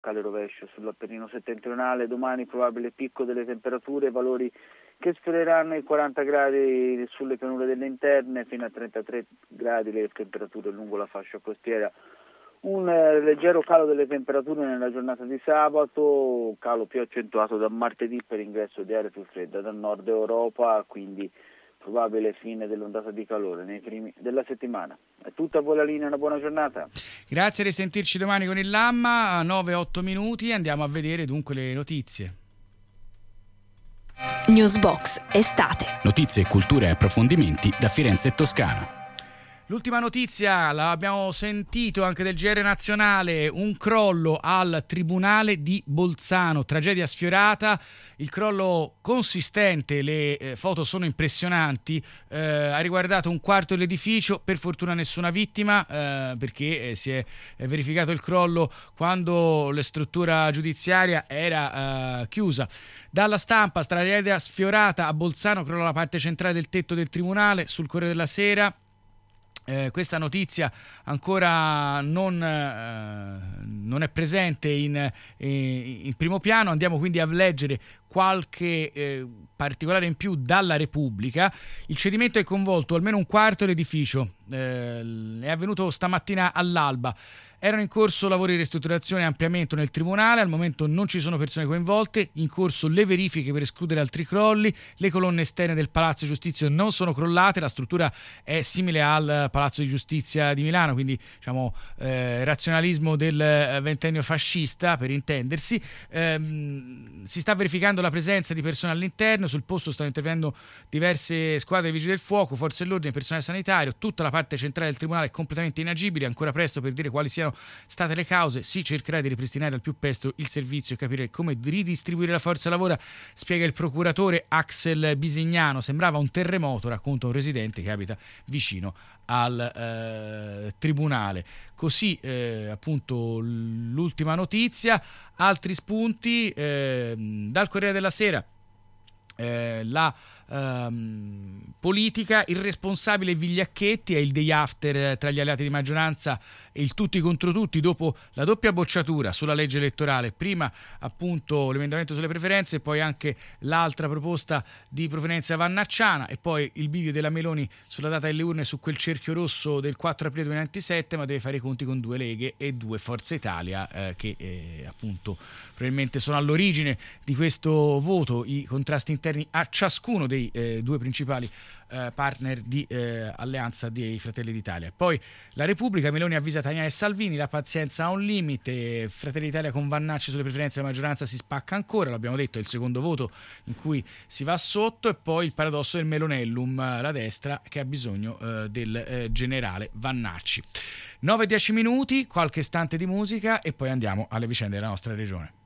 locale rovescio sull'Appennino settentrionale. Domani probabile picco delle temperature, valori che sfioreranno i 40 gradi sulle pianure delle interne, fino a 33 gradi le temperature lungo la fascia costiera. Un leggero calo delle temperature nella giornata di sabato, calo più accentuato da martedì per ingresso di aria più fredda dal nord Europa, quindi probabile fine dell'ondata di calore nei primi della settimana. È tutta a voi la linea, una buona giornata. Grazie, di sentirci domani con il Lamma, 9-8 minuti, andiamo a vedere dunque le notizie. Newsbox estate. Notizie, cultura e approfondimenti da Firenze e Toscana. L'ultima notizia l'abbiamo sentito anche del GR nazionale, un crollo al Tribunale di Bolzano, tragedia sfiorata, il crollo consistente, le foto sono impressionanti, ha riguardato un quarto dell'edificio, per fortuna nessuna vittima perché si è verificato il crollo quando la struttura giudiziaria era chiusa. Dalla Stampa, tragedia sfiorata a Bolzano, crolla la parte centrale del tetto del tribunale, sul Corriere della Sera. Questa notizia ancora non è presente in primo piano, andiamo quindi a leggere qualche particolare in più dalla Repubblica. Il cedimento è coinvolto almeno un quarto dell'edificio, è avvenuto stamattina all'alba. Erano in corso lavori di ristrutturazione e ampliamento nel tribunale, al momento non ci sono persone coinvolte, in corso le verifiche per escludere altri crolli, le colonne esterne del Palazzo di Giustizia non sono crollate, la struttura è simile al Palazzo di Giustizia di Milano, quindi diciamo razionalismo del ventennio fascista per intendersi. Si sta verificando la presenza di persone all'interno, sul posto stanno intervenendo diverse squadre di vigili del fuoco, forze dell'ordine, personale sanitario, tutta la parte centrale del tribunale è completamente inagibile, ancora presto per dire quali siano state le cause, si cercherà di ripristinare al più presto il servizio e capire come ridistribuire la forza lavoro, spiega il procuratore Axel Bisignano. Sembrava un terremoto, racconta un residente che abita vicino al tribunale. Così appunto l'ultima notizia. Altri spunti dal Corriere della Sera. La politica, irresponsabile Vigliacchetti è il day after tra gli alleati di maggioranza e il tutti contro tutti dopo la doppia bocciatura sulla legge elettorale, prima appunto l'emendamento sulle preferenze e poi anche l'altra proposta di provenienza vannacciana e poi il bivio della Meloni sulla data delle urne su quel cerchio rosso del 4 aprile 2027, ma deve fare i conti con 2 leghe e 2 Forza Italia che appunto probabilmente sono all'origine di questo voto, i contrasti interni a ciascuno dei due principali partner di alleanza dei Fratelli d'Italia. Poi la Repubblica, Meloni avvisa Tajani e Salvini, la pazienza ha un limite, Fratelli d'Italia con Vannacci sulle preferenze della maggioranza si spacca ancora, l'abbiamo detto, è il secondo voto in cui si va sotto, e poi il paradosso del Melonellum, la destra che ha bisogno del generale Vannacci. 9-10 minuti, qualche istante di musica e poi andiamo alle vicende della nostra regione.